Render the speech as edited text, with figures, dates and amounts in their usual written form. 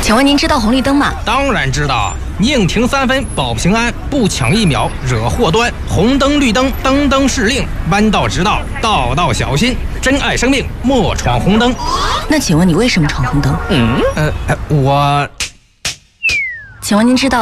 请问您知道红绿灯吗？ 当然知道，宁停3分保平安，不抢1秒惹祸端。红灯绿灯，灯灯是令，弯道直道，道道小心。珍爱生命，莫闯红灯。 那请问你为什么闯红灯？ 我…… 请问您知道